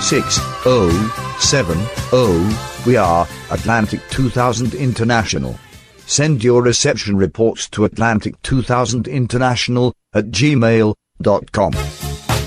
6070. We are Atlantic 2000 International. Send your reception reports to Atlantic 2000 International at gmail.com.